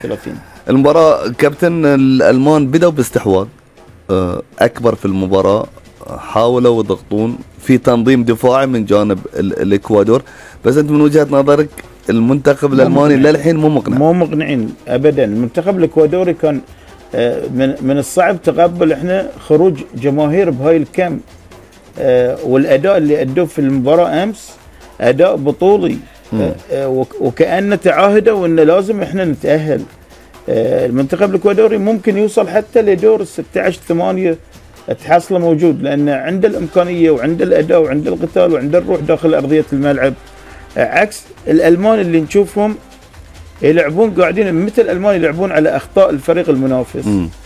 30. المباراة كابتن الألمان بدأوا باستحواذ أكبر في المباراة، حاولوا يضغطون في تنظيم دفاعي من جانب الإكوادور، بس أنت من وجهة نظرك المنتخب الألماني للحين مو مقنع؟ مو مقنعين أبدا. المنتخب الإكوادوري كان من الصعب تقبل احنا خروج جماهير بهاي الكم، والأداء اللي أدوه في المباراة أمس أداء بطولي، وكأنه تعاهدوا أنه لازم احنا نتأهل. المنتخب الإكوادوري ممكن يوصل حتى لدور 16-8 تحصله موجود، لأن عنده الإمكانية وعنده الأداء وعنده القتال وعنده الروح داخل أرضية الملعب، عكس الألمان اللي نشوفهم يلعبون قاعدين مثل الألمان يلعبون على أخطاء الفريق المنافس.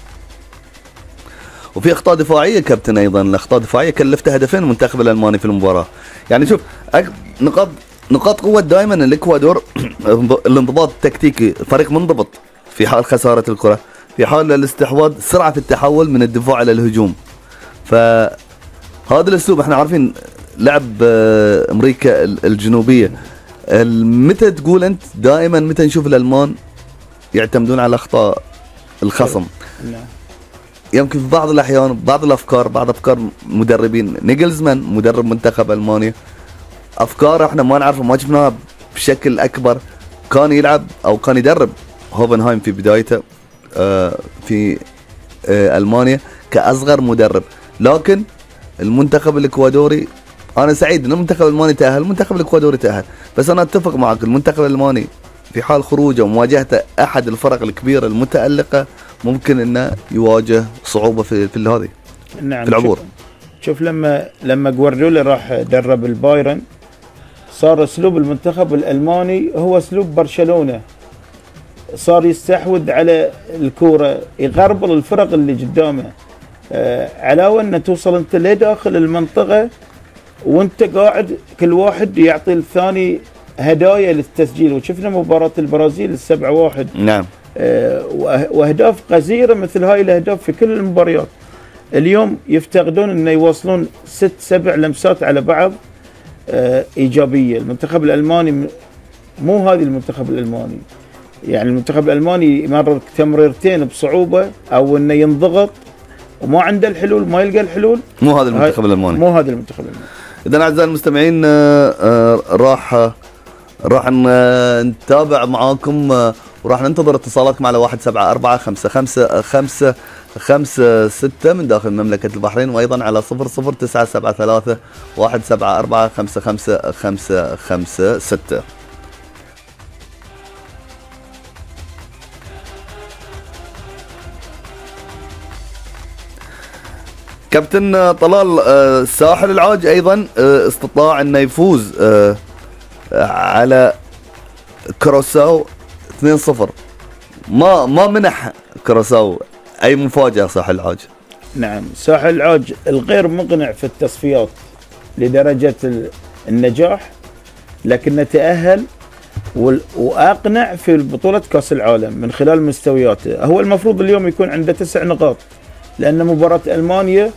وفي أخطاء دفاعية كابتن، أيضا الأخطاء الدفاعية كلفت هدفين المنتخب الألماني في المباراة. يعني شوف نقاط قوة دائما الإكوادور الانضباط التكتيكي، فريق منضبط في حال خسارة الكرة، في حال الاستحواذ سرعة في التحول من الدفاع إلى الهجوم. فهذا الأسلوب احنا عارفين لعب أمريكا الجنوبية. متى تقول أنت دائما متى نشوف الألمان يعتمدون على أخطاء الخصم؟ يمكن في بعض الأحيان بعض أفكار مدربين، نيجلزمان مدرب منتخب ألمانيا أفكار احنا ما نعرفها ما شفناها بشكل أكبر. كان يلعب أو كان يدرب هوفنهايم في بدايته في ألمانيا كأصغر مدرب، لكن المنتخب الإكوادوري أنا سعيد أن المنتخب الألماني تأهل، المنتخب الإكوادوري تأهل، بس أنا أتفق معك المنتخب الألماني في حال خروجه ومواجهته أحد الفرق الكبيرة المتألقة ممكن أنه يواجه صعوبة في هذه. نعم، في العبور. شوف لما جوارديولا راح درب البايرن صار اسلوب المنتخب الالماني هو اسلوب برشلونة، صار يستحوذ على الكوره، يغربل الفرق اللي قدامه، علاوه ان توصل انت لداخل المنطقه وانت قاعد كل واحد يعطي الثاني هدايا للتسجيل. وشفنا مباراه البرازيل 7-1 نعم، واهداف غزيره مثل هاي الاهداف في كل المباريات. اليوم يفتقدون انه يوصلون 6-7 لمسات على بعض ايجابيه. المنتخب الالماني مو هذه المنتخب الالماني، يعني المنتخب الالماني يمرر تمريرتين بصعوبه او انه ينضغط وما عنده الحلول، ما يلقى الحلول. مو هذا المنتخب الالماني، مو هذا المنتخب الالماني. اذا اعزائي المستمعين راح نتابع معاكم وراح ننتظر اتصالاتكم على 174-55-556 من داخل مملكة البحرين، وأيضا على 00973 174-55-556. كابتن طلال، ساحل العاج أيضا استطاع أنه يفوز على كروساو 2-0. ما منح كروساو أي مفاجأة ساحل العاج. نعم، ساحل العاج الغير مقنع في التصفيات لدرجة النجاح، لكنه تأهل وأقنع في بطولة كأس العالم من خلال مستوياته. هو المفروض اليوم يكون عنده 9 نقاط، لأن مباراة ألمانيا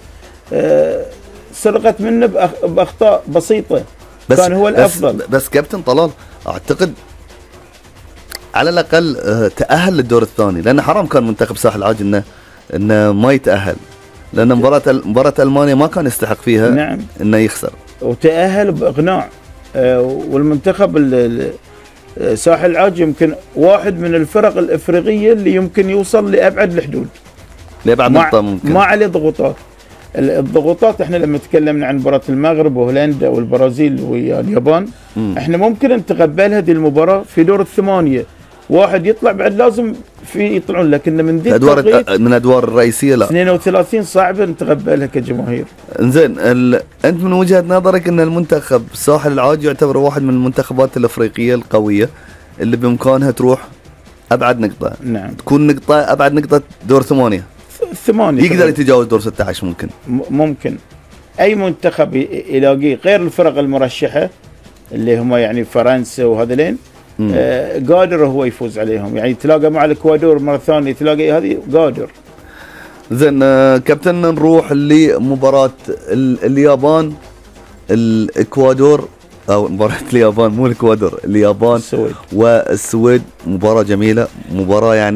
سرقت منه بأخطاء بسيطة، كان هو الأفضل. بس كابتن طلال أعتقد على الأقل تأهل للدور الثاني، لأن حرام كان منتخب ساحل العاج إنه ما يتأهل، لأن مباراة ألمانيا ما كان يستحق فيها. نعم، إنه يخسر، وتأهل بإقناع. والمنتخب ساحل العاج يمكن واحد من الفرق الإفريقية اللي يمكن يوصل لأبعد الحدود، لأبعد نقطة ممكن، ما عليه ضغوطات. الضغوطات احنا لما تكلمنا عن مباراة المغرب وهولندا والبرازيل واليابان، احنا ممكن نتقبل هذه المباراة في دور الثمانية، واحد يطلع بعد لازم في يطلعون، لكن من دي من ادوار الرئيسيه لا 32 صعب نتقبلها كجماهير. انزين، انت من وجهه نظرك ان المنتخب ساحل العاج يعتبر واحد من المنتخبات الافريقيه القويه اللي بامكانها تروح ابعد نقطه؟ نعم، تكون نقطه ابعد نقطه دور 8 يقدر يتجاوز دور 16 ممكن اي منتخب يلاقيه غير الفرق المرشحه اللي هم يعني فرنسا وهذولين، قادر هو يفوز عليهم. يعني تلاقى مع الاكوادور مره ثانيه، تلاقي هذه قادر. زين كابتن، نروح لمباراه اليابان الاكوادور او مباراة اليابان مو الاكوادور، اليابان السويد. والسويد مباراة جميلة، مباراة يعني